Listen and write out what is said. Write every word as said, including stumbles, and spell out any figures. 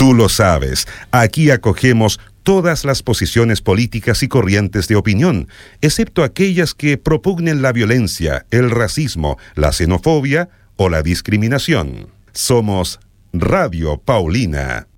Tú lo sabes, aquí acogemos todas las posiciones políticas y corrientes de opinión, excepto aquellas que propugnen la violencia, el racismo, la xenofobia o la discriminación. Somos Radio Paulina.